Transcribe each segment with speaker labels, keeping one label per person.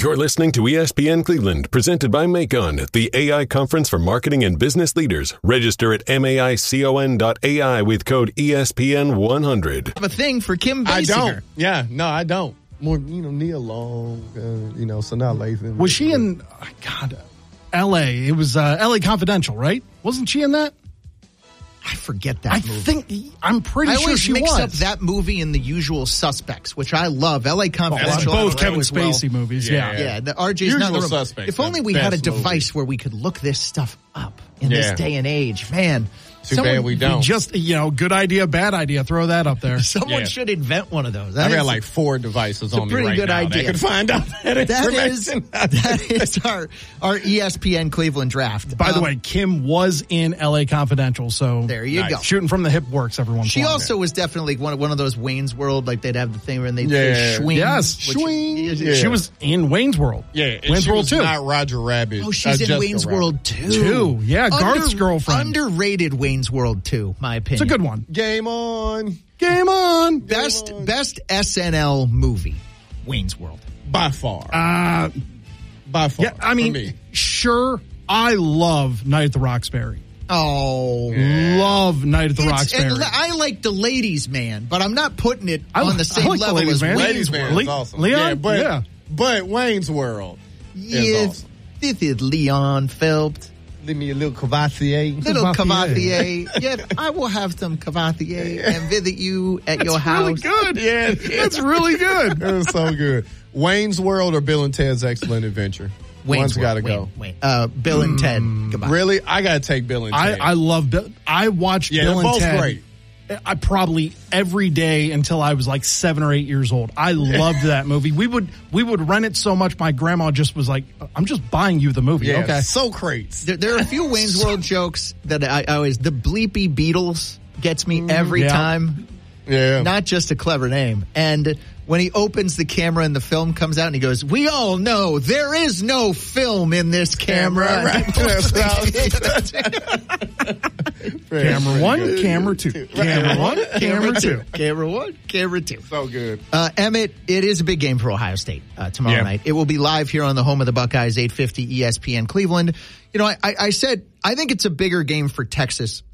Speaker 1: You're listening to ESPN Cleveland, presented by Macon, the AI conference for marketing and business leaders. Register at maicon.ai with code ESPN100.
Speaker 2: I have a thing for Kim Basinger.
Speaker 3: I don't. Yeah, no, I don't. More, Nia Long, Sanaa Lathan.
Speaker 4: Was she in, L.A.? It was L.A. Confidential, right? Wasn't she in that?
Speaker 2: I forget that movie.
Speaker 4: I'm pretty sure she was.
Speaker 2: I always mix up that movie and The Usual Suspects, which I love. L.A. Confidential.
Speaker 4: Both Kevin Spacey movies,
Speaker 2: Yeah, the RJ's not in the room.
Speaker 3: Suspects,
Speaker 2: if only we had a device where we could look this stuff up in this day and age. Man.
Speaker 3: Too bad we don't.
Speaker 4: Just, good idea, bad idea. Throw that up there.
Speaker 2: Someone should invent one of those.
Speaker 3: I've got like 4 devices on me right now. It's a pretty good idea. They could find out that information.
Speaker 2: That is our ESPN Cleveland draft.
Speaker 4: By the way, Kim was in L.A. Confidential, so
Speaker 2: there you go.
Speaker 4: Shooting from the hip works, everyone.
Speaker 2: She also was definitely one of those Wayne's World, like they'd have the thing where they'd say swing.
Speaker 4: Yes, swing. She was in Wayne's World.
Speaker 3: Yeah,
Speaker 4: Wayne's World 2.
Speaker 3: Not Roger Rabbit.
Speaker 2: Oh, she's in Wayne's World 2.
Speaker 4: Yeah, Garth's girlfriend.
Speaker 2: Underrated Wayne's World 2. My opinion.
Speaker 4: It's a good one.
Speaker 3: Game on.
Speaker 4: Game on.
Speaker 2: Best SNL movie, Wayne's World.
Speaker 3: By far. By far.
Speaker 4: Yeah, I mean, sure, I love Night at the Roxbury.
Speaker 2: Oh.
Speaker 4: Love Night at the Roxbury.
Speaker 2: And I like the Ladies' Man, but I'm not putting it on the same level as
Speaker 3: Ladies' Man is awesome.
Speaker 4: Leon?
Speaker 3: But Wayne's World is awesome.
Speaker 2: This is Leon Phelps.
Speaker 3: Give me a little Cavassier.
Speaker 2: Yeah, I will have some Cavassier and visit you at your house.
Speaker 4: That's really good.
Speaker 3: Yeah,
Speaker 4: that's really good.
Speaker 3: It was so good. Wayne's World or Bill and Ted's Excellent Adventure? One's got to go.
Speaker 2: Bill and Ted. Goodbye.
Speaker 3: Really? I got to take Bill and Ted.
Speaker 4: I love Bill. I watched Bill and Ted.
Speaker 3: They're both great.
Speaker 4: I probably every day until I was like 7 or 8 years old. I loved that movie. We would rent it so much. My grandma just was like, "I'm just buying you the movie."
Speaker 3: Yeah,
Speaker 4: okay,
Speaker 3: so crates.
Speaker 2: There are a few Wayne's World jokes that I always. The Bleepy Beatles gets me every time.
Speaker 3: Yeah,
Speaker 2: not just a clever name. And when he opens the camera and the film comes out and he goes, "We all know there is no film in this camera."
Speaker 4: Right. Camera 1, camera 2. Camera 1, camera 2.
Speaker 2: Camera 1, camera 2.
Speaker 3: So good.
Speaker 2: Emmett, it is a big game for Ohio State tomorrow night. It will be live here on the home of the Buckeyes, 850 ESPN Cleveland. I said, I think it's a bigger game for Texas.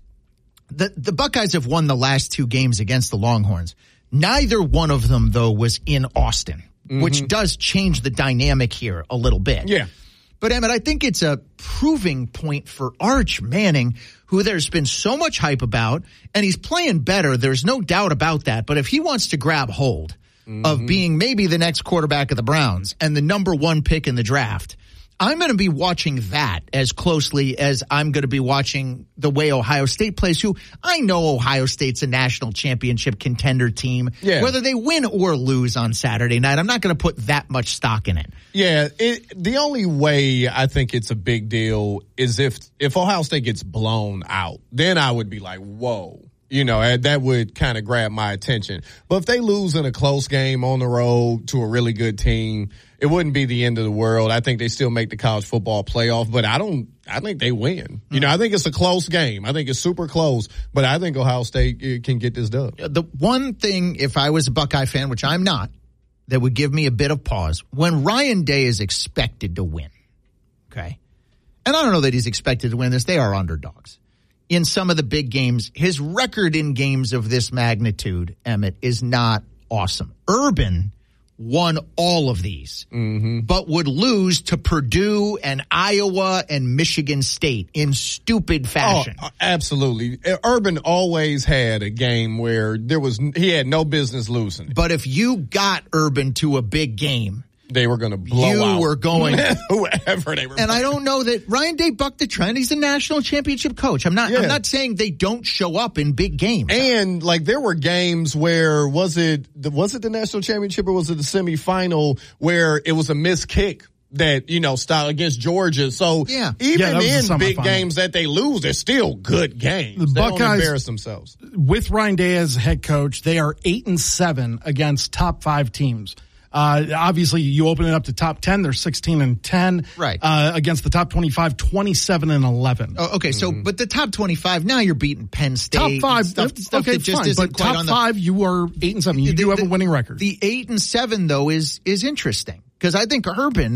Speaker 2: The Buckeyes have won the last 2 games against the Longhorns. Neither one of them, though, was in Austin, which does change the dynamic here a little bit.
Speaker 3: Yeah.
Speaker 2: But, Emmett, I think it's a proving point for Arch Manning, who there's been so much hype about, and he's playing better. There's no doubt about that. But if he wants to grab hold of being maybe the next quarterback of the Browns and the number 1 pick in the draft, I'm going to be watching that as closely as I'm going to be watching the way Ohio State plays, who I know Ohio State's a national championship contender team. Yeah. Whether they win or lose on Saturday night, I'm not going to put that much stock in it.
Speaker 3: Yeah, the only way I think it's a big deal is if Ohio State gets blown out. Then I would be like, whoa. That would kind of grab my attention. But if they lose in a close game on the road to a really good team, it wouldn't be the end of the world. I think they still make the college football playoff, but I think they win. I think it's a close game. I think it's super close, but I think Ohio State can get this done.
Speaker 2: The one thing, if I was a Buckeye fan, which I'm not, that would give me a bit of pause, when Ryan Day is expected to win, okay? And I don't know that he's expected to win this. They are underdogs. In some of the big games, his record in games of this magnitude, Emmett, is not awesome. Urban won all of these, but would lose to Purdue and Iowa and Michigan State in stupid fashion.
Speaker 3: Oh, absolutely. Urban always had a game where he had no business losing.
Speaker 2: But if you got Urban to a big game,
Speaker 3: they were going to blow out.
Speaker 2: You were going.
Speaker 3: Whoever they were.
Speaker 2: And I don't know that Ryan Day bucked the trend. He's a national championship coach. I'm not saying they don't show up in big games.
Speaker 3: And there were games where was it the national championship or was it the semifinal where it was a missed kick that, style against Georgia. So even in big games that they lose, they're still good games.
Speaker 4: The Buckeyes
Speaker 3: don't embarrass themselves.
Speaker 4: With Ryan Day as head coach, they are 8-7 against top 5 teams. Obviously, you open it up to top 10. They're 16-10.
Speaker 2: Right.
Speaker 4: Against the top 25, 27-11.
Speaker 2: Oh, okay. So, but the top 25, now you're beating Penn State.
Speaker 4: Top 5.
Speaker 2: Stuff
Speaker 4: okay,
Speaker 2: that just
Speaker 4: fine.
Speaker 2: isn't
Speaker 4: But
Speaker 2: quite
Speaker 4: top
Speaker 2: on
Speaker 4: 5, you are 8-7. You do have a winning record.
Speaker 2: The 8-7, though, is interesting. Because I think Urban